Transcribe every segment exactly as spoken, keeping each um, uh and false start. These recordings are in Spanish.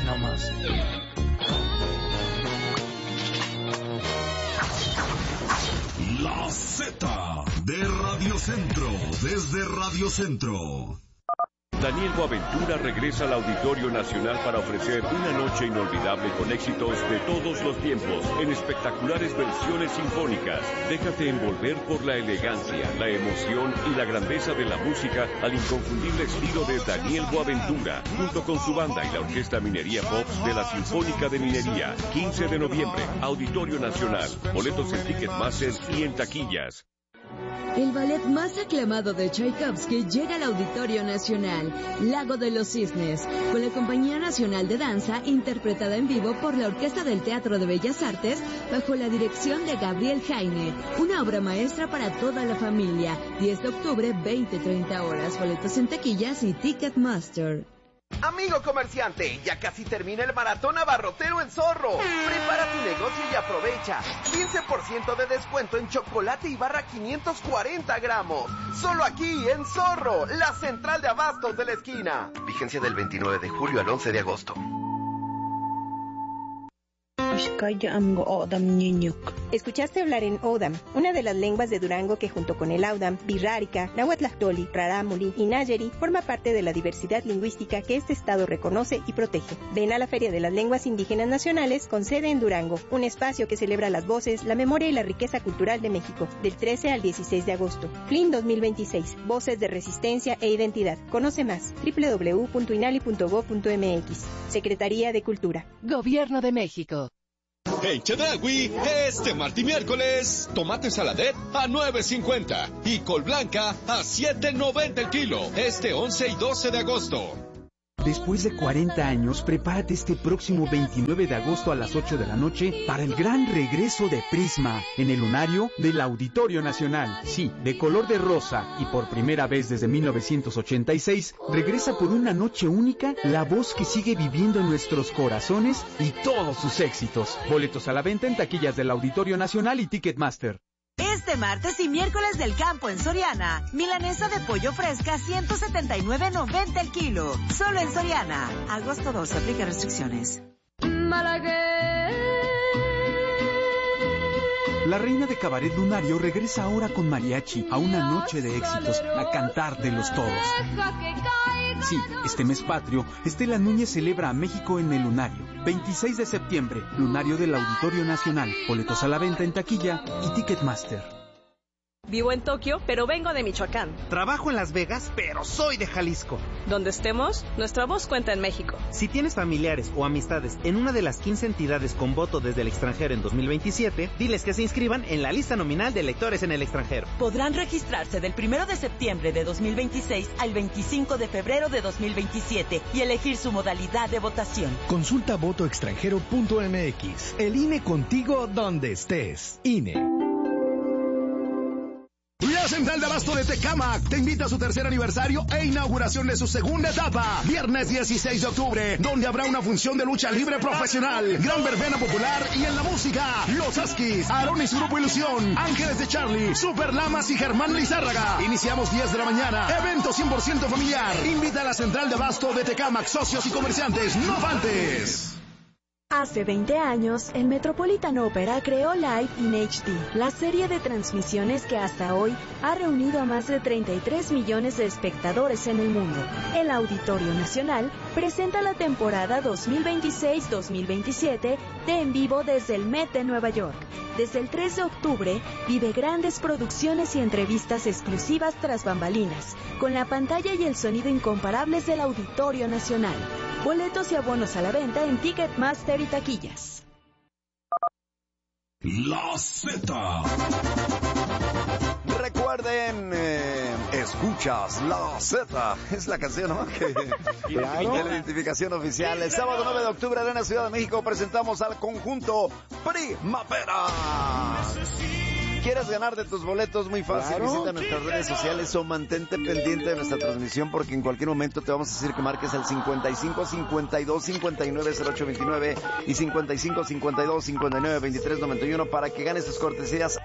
nomás. La Z de Radio Centro, desde Radio Centro. Daniel Boaventura regresa al Auditorio Nacional para ofrecer una noche inolvidable con éxitos de todos los tiempos, en espectaculares versiones sinfónicas. Déjate envolver por la elegancia, la emoción y la grandeza de la música al inconfundible estilo de Daniel Boaventura, junto con su banda y la Orquesta Minería Pops de la Sinfónica de Minería. quince de noviembre, Auditorio Nacional. Boletos en Ticketmaster y en taquillas. El ballet más aclamado de Tchaikovsky llega al Auditorio Nacional, Lago de los Cisnes, con la Compañía Nacional de Danza, interpretada en vivo por la Orquesta del Teatro de Bellas Artes, bajo la dirección de Gabriel Heine. Una obra maestra para toda la familia. diez de octubre, veinte treinta horas. Boletos en taquillas y Ticketmaster. Amigo comerciante, ya casi termina el maratón abarrotero en Zorro. Prepara tu negocio y aprovecha. quince por ciento de descuento en chocolate y barra quinientos cuarenta gramos. Solo aquí en Zorro, la central de abastos de la esquina. Vigencia del veintinueve de julio al once de agosto. Escuchaste hablar en Odam, una de las lenguas de Durango que junto con el Audam, Birrárica, Nahuatlactoli, Rarámuri y Nayeri forma parte de la diversidad lingüística que este estado reconoce y protege. Ven a la Feria de las Lenguas Indígenas Nacionales con sede en Durango, un espacio que celebra las voces, la memoria y la riqueza cultural de México, del trece al dieciséis de agosto. F L I N dos mil veintiséis, Voces de Resistencia e Identidad. Conoce más, doble u doble u doble u punto inali punto gob punto eme equis. Secretaría de Cultura. Gobierno de México. En Chedraui, este martes y miércoles, tomate saladet a nueve cincuenta y col blanca a siete noventa el kilo, este once y doce de agosto. Después de cuarenta años, prepárate este próximo veintinueve de agosto a las ocho de la noche para el gran regreso de Prisma en el lunario del Auditorio Nacional. Sí, de color de rosa y por primera vez desde mil novecientos ochenta y seis, regresa por una noche única la voz que sigue viviendo en nuestros corazones y todos sus éxitos. Boletos a la venta en taquillas del Auditorio Nacional y Ticketmaster. Este martes y miércoles del campo en Soriana, milanesa de pollo fresca ciento setenta y nueve noventa el kilo. Solo en Soriana. Agosto doce, aplica restricciones. La reina de cabaret lunario regresa ahora con mariachi a una noche de éxitos, a cantar de los todos. Sí, este mes patrio, Estela Núñez celebra a México en el lunario. veintiséis de septiembre, lunario del Auditorio Nacional. Boletos a la venta en taquilla y Ticketmaster. Vivo en Tokio, pero vengo de Michoacán. Trabajo en Las Vegas, pero soy de Jalisco. Donde estemos, nuestra voz cuenta en México. Si tienes familiares o amistades en una de las quince entidades con voto desde el extranjero en dos mil veintisiete, diles que se inscriban en la lista nominal de electores en el extranjero. Podrán registrarse del primero de septiembre de dos mil veintiséis al veinticinco de febrero de dos mil veintisiete y elegir su modalidad de votación. Consulta voto extranjero punto eme equis. El I N E contigo donde estés. I N E. La Central de Abasto de Tecámac te invita a su tercer aniversario e inauguración de su segunda etapa. Viernes dieciséis de octubre, donde habrá una función de lucha libre profesional, gran verbena popular y en la música, Los Askis, Aarón y su grupo Ilusión, Ángeles de Charlie, Super Lamas y Germán Lizárraga. Iniciamos diez de la mañana. Evento cien por ciento familiar. Invita a la Central de Abasto de Tecámac, socios y comerciantes. No faltes. Hace veinte años, el Metropolitan Opera creó Live in H D, la serie de transmisiones que hasta hoy ha reunido a más de treinta y tres millones de espectadores en el mundo. El Auditorio Nacional presenta la temporada dos mil veintiséis dos mil veintisiete de En Vivo desde el Met de Nueva York. Desde el tres de octubre, vive grandes producciones y entrevistas exclusivas tras bambalinas, con la pantalla y el sonido incomparables del Auditorio Nacional. Boletos y abonos a la venta en Ticketmaster y taquillas. La Z. Recuerden, eh, escuchas La Z. Es la canción, ¿no? Que, claro. De la identificación oficial. El sábado nueve de octubre en la Ciudad de México presentamos al conjunto Primavera. ¿Quieres ganar de tus boletos? Muy fácil, claro. Visita nuestras redes sociales o mantente pendiente de nuestra transmisión porque en cualquier momento te vamos a decir que marques al cincuenta y cinco cincuenta y dos cincuenta y nueve cero ocho veintinueve y cincuenta y cinco cincuenta y dos cincuenta y nueve veintitrés noventa y uno para que ganes tus cortesías a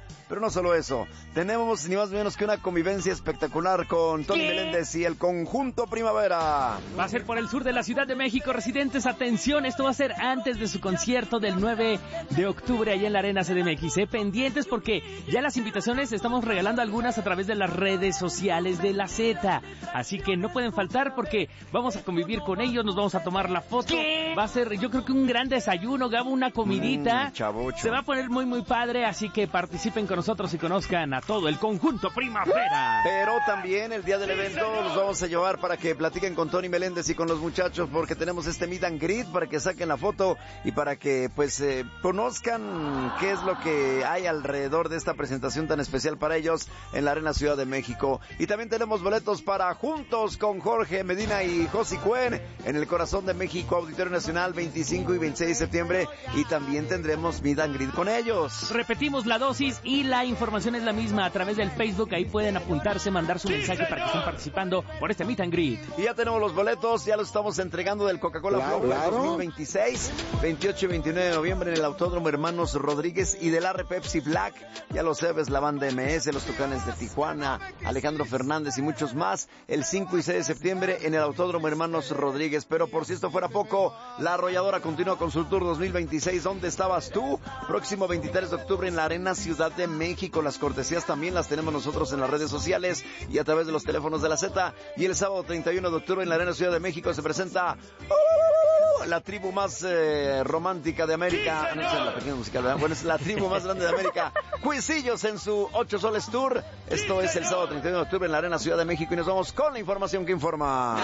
Pero no solo eso, tenemos ni más ni menos que una convivencia espectacular con Tony ¿Qué? Meléndez y el Conjunto Primavera. Va a ser por el sur de la Ciudad de México. Residentes, atención, esto va a ser antes de su concierto del nueve de octubre allá en la Arena C D M X. ¿eh? Pendientes porque ya las invitaciones estamos regalando algunas a través de las redes sociales de la Z. Así que no pueden faltar porque vamos a convivir con ellos, nos vamos a tomar la foto. ¿Qué? Va a ser, yo creo que un gran desayuno, Gabo, una comidita. Mm, chabucho. Se va a poner muy, muy padre, así que participen con nosotros y conozcan a todo el Conjunto Primavera. Pero también el día del evento los vamos a llevar para que platiquen con Tony Meléndez y con los muchachos, porque tenemos este meet and greet para que saquen la foto y para que pues eh, conozcan qué es lo que hay alrededor de esta presentación tan especial para ellos en la Arena Ciudad de México. Y también tenemos boletos para Juntos con Jorge Medina y Josi Cuen en el corazón de México, Auditorio Nacional, veinticinco y veintiséis de septiembre, y también tendremos meet and greet con ellos. Repetimos la dosis y la información es la misma a través del Facebook. Ahí pueden apuntarse, mandar su mensaje para que estén participando por este meet and greet. Y ya tenemos los boletos, ya los estamos entregando del Coca-Cola Claro, Flow claro. dos mil veintiséis, veintiocho y veintinueve de noviembre en el Autódromo Hermanos Rodríguez y del A R Pepsi Black. Ya lo sabes, la banda M S, los Tucanes de Tijuana, Alejandro Fernández y muchos más. El cinco y seis de septiembre en el Autódromo Hermanos Rodríguez. Pero por si esto fuera poco, la Arrolladora continúa con su Tour dos mil veintiséis. ¿Dónde estabas tú? Próximo veintitrés de octubre en la Arena Ciudad de México. Las cortesías también las tenemos nosotros en las redes sociales y a través de los teléfonos de la Z. Y el sábado treinta y uno de octubre en la Arena Ciudad de México se presenta uh, la tribu más eh, romántica de América. No sé, la pequeña musical, ¿verdad? Bueno, es la tribu más grande de América. Cuisillos en su ocho Soles Tour. Esto es el sábado treinta y uno de octubre en la Arena Ciudad de México y nos vamos con la información que informa.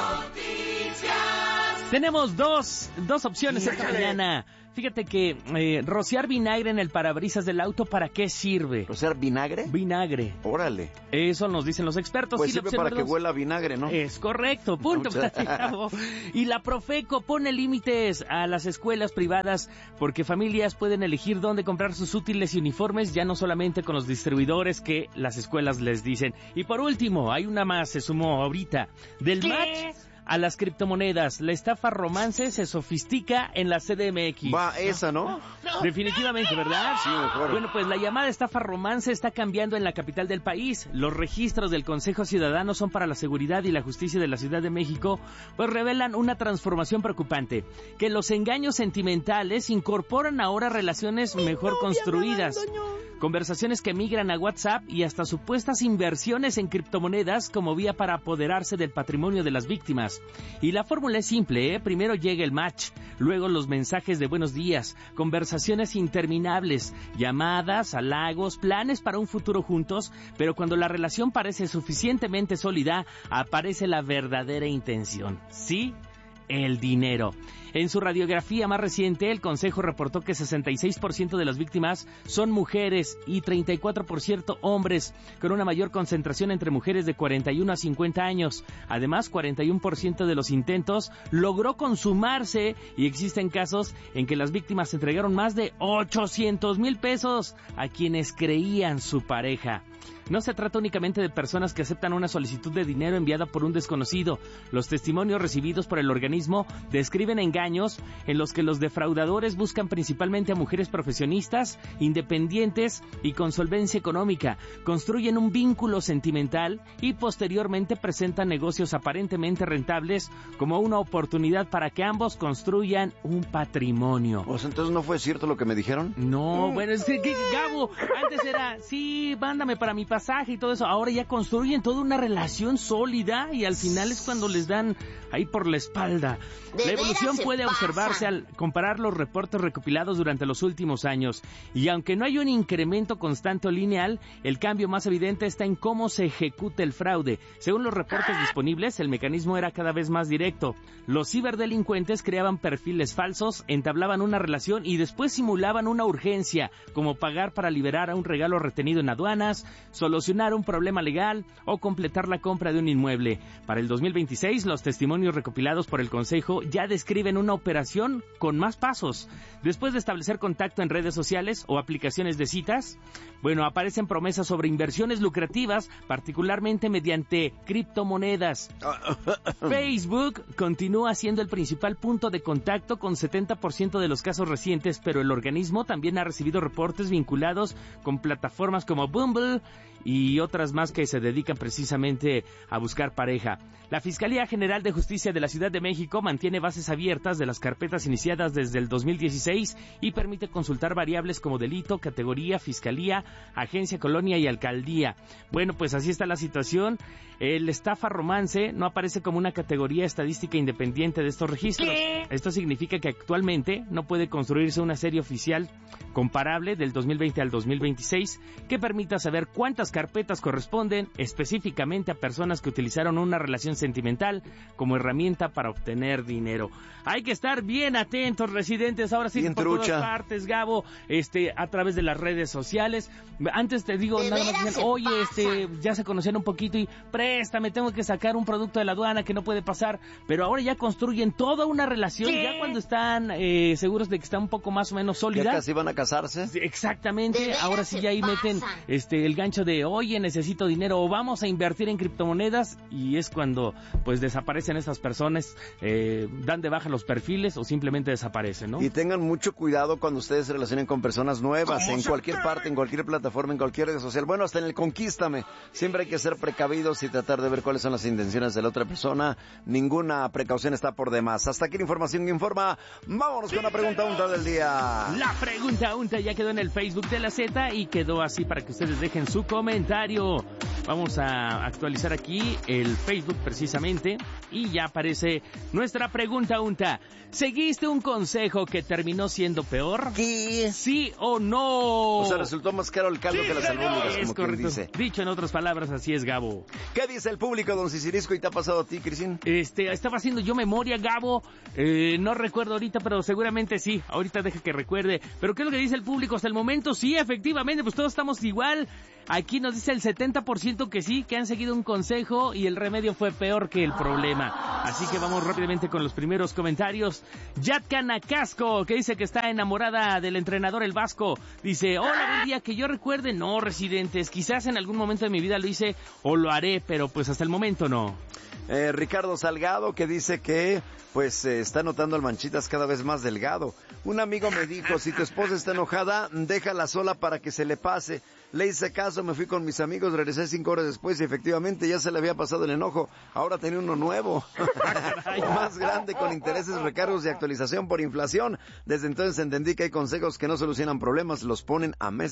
Tenemos dos, dos opciones esta mañana. Fíjate que eh, rociar vinagre en el parabrisas del auto, ¿para qué sirve? ¿Rociar vinagre? Vinagre. Órale. Eso nos dicen los expertos. Pues y sirve para que huela a vinagre, ¿no? Es correcto, punto. Y la Profeco pone límites a las escuelas privadas porque familias pueden elegir dónde comprar sus útiles y uniformes, ya no solamente con los distribuidores que las escuelas les dicen. Y por último, hay una más, se sumó ahorita, del ¿Qué? match a las criptomonedas. La estafa romance se sofistica en la C D M X. Va, esa, ¿no? Definitivamente, ¿verdad? Sí, mejor. Bueno, pues la llamada estafa romance está cambiando en la capital del país. Los registros del Consejo Ciudadano son para la Seguridad y la Justicia de la Ciudad de México, pues revelan una transformación preocupante, que los engaños sentimentales incorporan ahora relaciones mejor construidas, conversaciones que migran a WhatsApp y hasta supuestas inversiones en criptomonedas como vía para apoderarse del patrimonio de las víctimas. Y la fórmula es simple, ¿eh? Primero llega el match, luego los mensajes de buenos días, conversaciones interminables, llamadas, halagos, planes para un futuro juntos, pero cuando la relación parece suficientemente sólida, aparece la verdadera intención. ¿Sí? El dinero. En su radiografía más reciente, el Consejo reportó que sesenta y seis por ciento de las víctimas son mujeres y treinta y cuatro por ciento hombres, con una mayor concentración entre mujeres de cuarenta y uno a cincuenta años. Además, cuarenta y uno por ciento de los intentos logró consumarse y existen casos en que las víctimas entregaron más de ochocientos mil pesos a quienes creían su pareja. No se trata únicamente de personas que aceptan una solicitud de dinero enviada por un desconocido. Los testimonios recibidos por el organismo describen engaños en los que los defraudadores buscan principalmente a mujeres profesionistas, independientes y con solvencia económica, construyen un vínculo sentimental y posteriormente presentan negocios aparentemente rentables como una oportunidad para que ambos construyan un patrimonio. Pues entonces no fue cierto lo que me dijeron. No, bueno, es que, que, Gabo, antes era, sí, mándame para mi pasaje y todo eso, ahora ya construyen toda una relación sólida y al final es cuando les dan ahí por la espalda. La evolución puede observarse al comparar los reportes recopilados durante los últimos años y aunque no hay un incremento constante o lineal, el cambio más evidente está en cómo se ejecuta el fraude. Según los reportes disponibles, el mecanismo era cada vez más directo. Los ciberdelincuentes creaban perfiles falsos, entablaban una relación y después simulaban una urgencia, como pagar para liberar a un regalo retenido en aduanas, solucionar un problema legal o completar la compra de un inmueble. Para el dos mil veintiséis, los testimonios recopilados por el Consejo ya describen una operación con más pasos. Después de establecer contacto en redes sociales o aplicaciones de citas, bueno, aparecen promesas sobre inversiones lucrativas, particularmente mediante criptomonedas. Facebook continúa siendo el principal punto de contacto con setenta por ciento de los casos recientes, pero el organismo también ha recibido reportes vinculados con plataformas como Bumble y otras más que se dedican precisamente a buscar pareja. La Fiscalía General de Justicia de la Ciudad de México mantiene bases abiertas de las carpetas iniciadas desde el dos mil dieciséis y permite consultar variables como delito, categoría, fiscalía, agencia, colonia y alcaldía. Bueno, pues así está la situación. El estafa romance no aparece como una categoría estadística independiente de estos registros. ¿Qué? Esto significa que actualmente no puede construirse una serie oficial comparable del dos mil veinte al dos mil veintiséis que permita saber cuántas carpetas corresponden específicamente a personas que utilizaron una relación sentimental como herramienta para obtener dinero. Hay que estar bien atentos, residentes, ahora sí bien por trucha. todas partes, Gabo, este, a través de las redes sociales. Antes te digo, nada más dicen, oye, este, ya se conocían un poquito y préstame, tengo que sacar un producto de la aduana que no puede pasar, pero ahora ya construyen toda una relación, ¿qué? Ya cuando están eh, seguros de que está un poco más o menos sólida. ¿Ya casi van a casarse? Exactamente, ahora sí ya ahí meten este el gancho de, oye, necesito dinero o vamos a invertir en criptomonedas, y es cuando pues desaparecen estas personas, eh, dan de baja los perfiles o simplemente desaparecen, ¿no? Y tengan mucho cuidado cuando ustedes se relacionen con personas nuevas, en cualquier parte, en cualquier plataforma, en cualquier red social, bueno, hasta en el Conquístame. Siempre hay que ser precavidos y tratar de ver cuáles son las intenciones de la otra persona. Ninguna precaución está por demás. Hasta aquí la información que informa. Vámonos con la pregunta unta del día. La pregunta unta ya quedó en el Facebook de la Z y quedó así para que ustedes dejen su comentario. Vamos a actualizar aquí el Facebook precisamente y ya aparece nuestra pregunta unta. ¿Seguiste un consejo que terminó siendo peor? ¿Qué? ¿Sí o no? O sea, resultó más caro el caldo sí, que las albóndigas, es como correcto. quien dice. Dicho en otras palabras, así es, Gabo. ¿Qué dice el público, don Cicirisco? ¿Y te ha pasado a ti, Crisín? Este, estaba haciendo yo memoria, Gabo. Eh, no recuerdo ahorita, pero seguramente sí. Ahorita deja que recuerde. Pero ¿qué es lo que dice el público hasta el momento? Sí, efectivamente, pues todos estamos igual. Aquí nos dice el setenta por ciento que sí, que han seguido un consejo y el remedio fue peor que el problema. Así que vamos rápidamente con los primeros comentarios. Yatka Nacasco, que dice que está enamorada del entrenador el Vasco. Dice, hola, buen día, que yo recuerde, no, residentes, quizás en algún momento de mi vida lo hice o lo haré, pero pues hasta el momento no. Eh, Ricardo Salgado, que dice que pues eh, está notando al Manchitas cada vez más delgado. Un amigo me dijo, si tu esposa está enojada, déjala sola para que se le pase. Le hice caso, me fui con mis amigos, regresé cinco horas después y efectivamente ya se le había pasado el enojo. Ahora tenía uno nuevo, más grande, con intereses, recargos y actualización por inflación. Desde entonces entendí que hay consejos que no solucionan problemas, los ponen a meses